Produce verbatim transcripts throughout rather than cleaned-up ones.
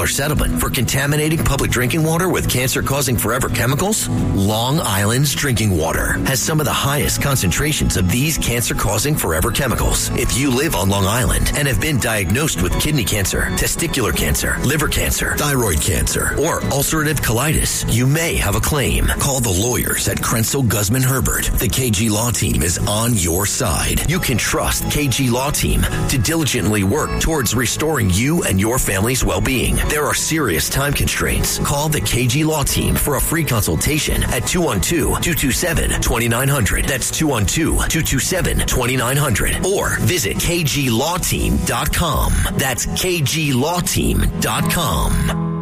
settlement for contaminating public drinking water with cancer-causing forever chemicals? Long Island's drinking water has some of the highest concentrations of these cancer-causing forever chemicals. If you live on Long Island and have been diagnosed with kidney cancer, testicular cancer, liver cancer, thyroid cancer, or ulcerative colitis, you may have a claim. Call the lawyers at Krenzel Guzman Herbert. The K G Law Team is on your side. You can trust K G Law Team to diligently work towards restoring you and your family's well-being. There are serious time constraints. Call the K G Law Team for a free consultation at two one two, two two seven, two nine zero zero. That's two one two, two two seven, two nine zero zero. Or visit k g law team dot com. That's k g law team dot com.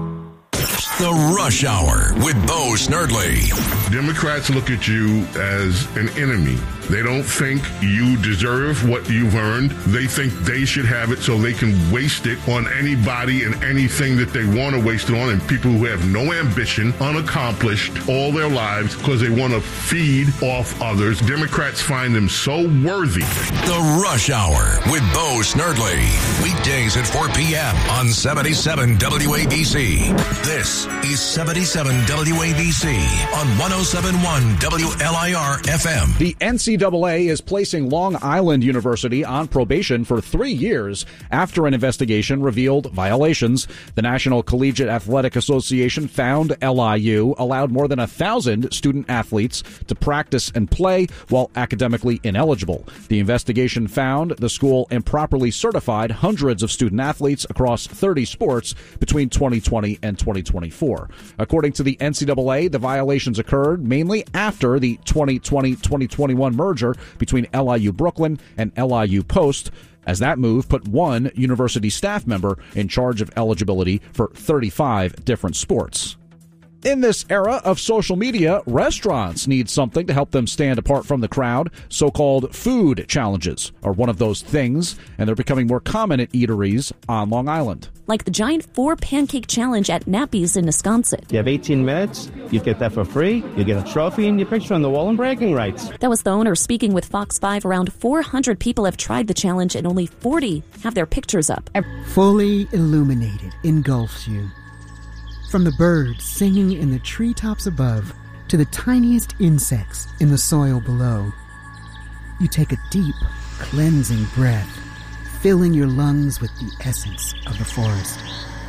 The Rush Hour with Bo Snerdley. Democrats look at you as an enemy. They don't think you deserve what you've earned. They think they should have it so they can waste it on anybody and anything that they want to waste it on, and people who have no ambition, unaccomplished all their lives because they want to feed off others. Democrats find them so worthy. The Rush Hour with Bo Snerdley. Weekdays at four p.m. on seventy-seven W A B C. This is seventy-seven W A B C on one oh seven point one W L I R F M. The N C double A is placing Long Island University on probation for three years after an investigation revealed violations. The National Collegiate Athletic Association found L I U allowed more than a thousand student athletes to practice and play while academically ineligible. The investigation found the school improperly certified hundreds of student athletes across thirty sports between twenty twenty and twenty twenty-four. According to the N C double A, the violations occurred mainly after the twenty twenty twenty twenty-one merger between L I U Brooklyn and L I U Post, as that move put one university staff member in charge of eligibility for thirty-five different sports. In this era of social media, restaurants need something to help them stand apart from the crowd. So-called food challenges are one of those things, and they're becoming more common at eateries on Long Island. Like the giant four pancake challenge at Nappy's in Wisconsin. You have eighteen minutes, you get that for free, you get a trophy and your picture on the wall and bragging rights. That was the owner speaking with Fox five. Around four hundred people have tried the challenge and only forty have their pictures up. Fully illuminated engulfs you. From the birds singing in the treetops above to the tiniest insects in the soil below, you take a deep, cleansing breath, filling your lungs with the essence of the forest.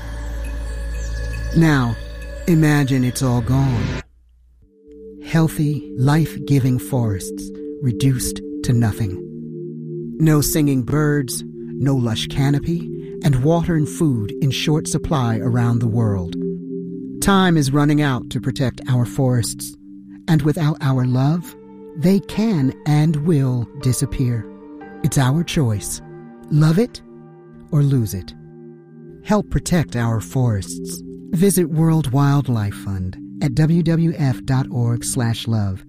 Now, imagine it's all gone. Healthy, life-giving forests reduced to nothing. No singing birds, no lush canopy, and water and food in short supply around the world. Time is running out to protect our forests, and without our love, they can and will disappear. It's our choice. Love it or lose it. Help protect our forests. Visit World Wildlife Fund at w w f dot org slash love.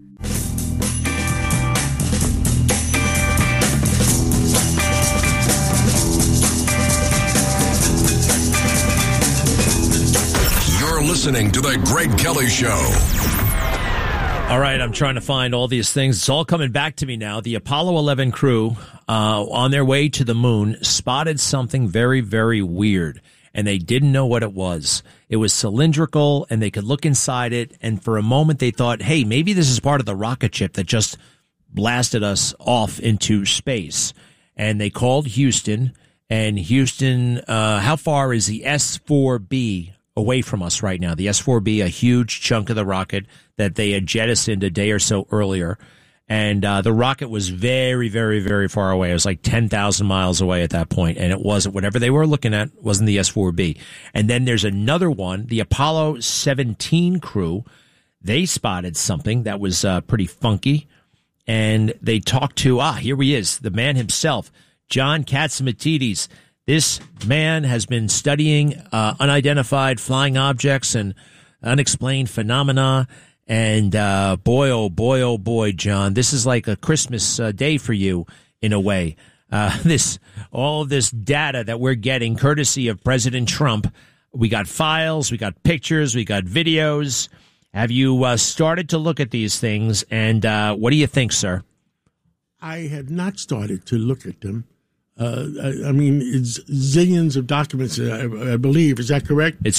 Listening to The Greg Kelly Show. All right, I'm trying to find all these things. It's all coming back to me now. The Apollo eleven crew, uh, on their way to the moon, spotted something very, very weird, and they didn't know what it was. It was cylindrical, and they could look inside it, and for a moment they thought, hey, maybe this is part of the rocket ship that just blasted us off into space. And they called Houston, and Houston, uh, how far is the S four B away from us right now? The S four B, a huge chunk of the rocket that they had jettisoned a day or so earlier. And uh, the rocket was very, very, very far away. It was like ten thousand miles away at that point. And it wasn't, whatever they were looking at wasn't the S four B. And then there's another one, the Apollo seventeen crew. They spotted something that was uh, pretty funky. And they talked to, ah, here he is, the man himself, John Catsimatidis. This man has been studying uh, unidentified flying objects and unexplained phenomena. And uh, boy, oh boy, oh boy, John, this is like a Christmas uh, day for you in a way. Uh, this all of this data that we're getting courtesy of President Trump. We got files, we got pictures, we got videos. Have you uh, started to look at these things? And uh, what do you think, sir? I have not started to look at them. Uh, I, I mean, it's zillions of documents, I, I believe. Is that correct? It's